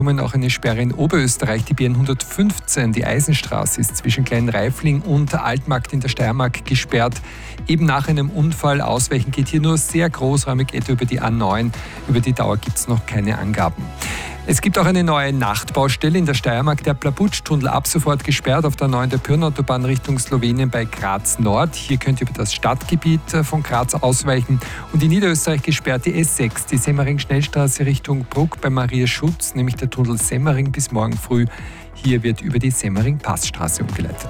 Auch eine Sperre in Oberösterreich, die BN 115, die Eisenstraße, ist zwischen Kleinreifling und Altmarkt in der Steiermark gesperrt. Eben nach einem Unfall. Ausweichen geht hier nur sehr großräumig, etwa über die A9. Über die Dauer gibt es noch keine Angaben. Es gibt auch eine neue Nachtbaustelle in der Steiermark, der Plabutsch-Tunnel, ab sofort gesperrt auf der 9. Pirnautobahn Richtung Slowenien bei Graz Nord. Hier könnt ihr über das Stadtgebiet von Graz ausweichen. Und in Niederösterreich gesperrt die S6, die Semmering-Schnellstraße Richtung Bruck bei Maria Schutz, nämlich der Tunnel Semmering bis morgen früh. Hier wird über die Semmering-Passstraße umgeleitet.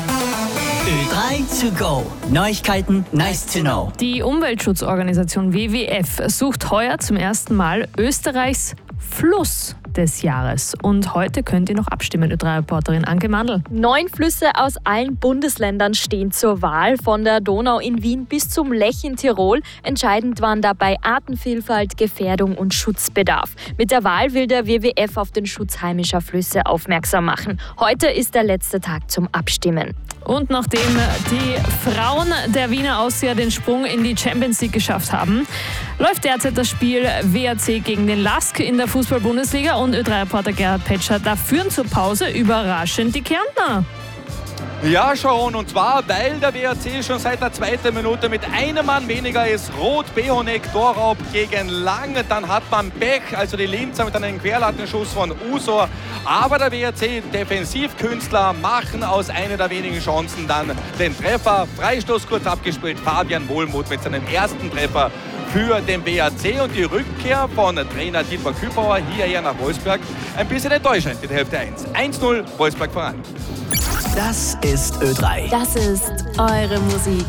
Ö3 to go. Neuigkeiten, nice to know. Die Umweltschutzorganisation WWF sucht heuer zum ersten Mal Österreichs Fluss des Jahres. Und heute könnt ihr noch abstimmen, Ö3-Reporterin Anke Mandl. 9 Flüsse aus allen Bundesländern stehen zur Wahl, von der Donau in Wien bis zum Lech in Tirol. Entscheidend waren dabei Artenvielfalt, Gefährdung und Schutzbedarf. Mit der Wahl will der WWF auf den Schutz heimischer Flüsse aufmerksam machen. Heute ist der letzte Tag zum Abstimmen. Und nachdem die Frauen der Wiener Austria den Sprung in die Champions League geschafft haben, läuft derzeit das Spiel WAC gegen den LASK in der Fußball-Bundesliga und Ö3-Reporter Gerhard Petscher. Da führen zur Pause überraschend die Kärntner. Ja, Sharon, und zwar, weil der WAC schon seit der 2. Minute mit einem Mann weniger ist. Rot Behoneck, Torraub gegen Lang. Dann hat man Pech, also die Linzer mit einem Querlattenschuss von Usor. Aber der WAC, Defensivkünstler, machen aus einer der wenigen Chancen dann den Treffer. Freistoß kurz abgespielt, Fabian Wohlmuth mit seinem ersten Treffer für den WAC. Und die Rückkehr von Trainer Dietmar Kübauer hierher nach Wolfsberg ein bisschen enttäuschend in der Hälfte 1. 1-0, Wolfsberg voran. Das ist Ö3. Das ist eure Musik.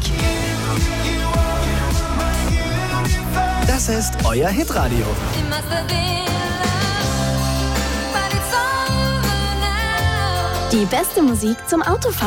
Das ist euer Hitradio. Die beste Musik zum Autofahren.